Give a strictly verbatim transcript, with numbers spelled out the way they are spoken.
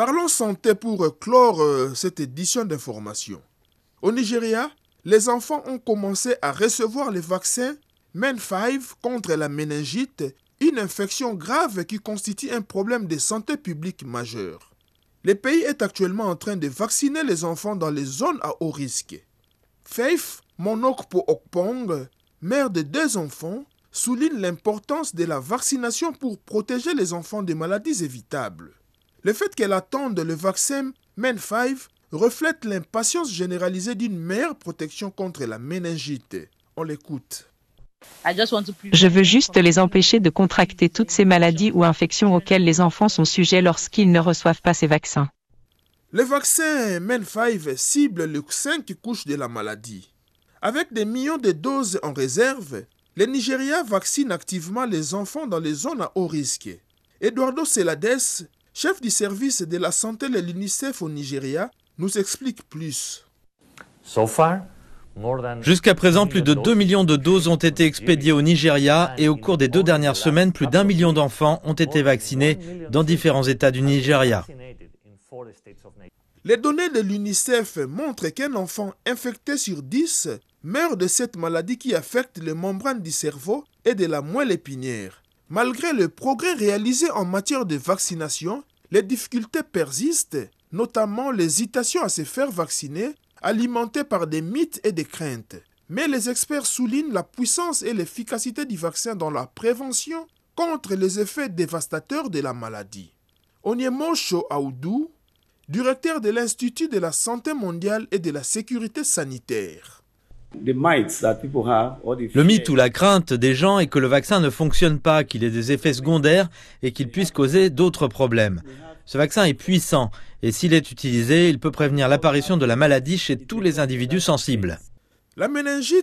Parlons santé pour clore euh, cette édition d'information. Au Nigeria, les enfants ont commencé à recevoir le vaccin M E N cinq contre la méningite, une infection grave qui constitue un problème de santé publique majeur. Le pays est actuellement en train de vacciner les enfants dans les zones à haut risque. Faith Monokpo Okpong, mère de deux enfants, souligne l'importance de la vaccination pour protéger les enfants des maladies évitables. Le fait qu'elle attende le vaccin M E N cinq reflète l'impatience généralisée d'une meilleure protection contre la méningite. On l'écoute. Je veux juste les empêcher de contracter toutes ces maladies ou infections auxquelles les enfants sont sujets lorsqu'ils ne reçoivent pas ces vaccins. Le vaccin M E N cinq cible les cinq couches de la maladie. Avec des millions de doses en réserve, le Nigeria vaccine activement les enfants dans les zones à haut risque. Eduardo Celades, chef du service de la santé de l'UNICEF au Nigeria, nous explique plus. Jusqu'à présent, plus de deux millions de doses ont été expédiées au Nigeria et au cours des deux dernières semaines, plus d'un million d'enfants ont été vaccinés dans différents États du Nigeria. Les données de l'UNICEF montrent qu'un enfant infecté sur dix meurt de cette maladie qui affecte les membranes du cerveau et de la moelle épinière. Malgré le progrès réalisé en matière de vaccination, les difficultés persistent, notamment l'hésitation à se faire vacciner, alimentée par des mythes et des craintes. Mais les experts soulignent la puissance et l'efficacité du vaccin dans la prévention contre les effets dévastateurs de la maladie. Onyemosho Aoudou, directeur de l'Institut de la santé mondiale et de la sécurité sanitaire. Le mythe ou la crainte des gens est que le vaccin ne fonctionne pas, qu'il ait des effets secondaires et qu'il puisse causer d'autres problèmes. Ce vaccin est puissant et s'il est utilisé, il peut prévenir l'apparition de la maladie chez tous les individus sensibles. La méningite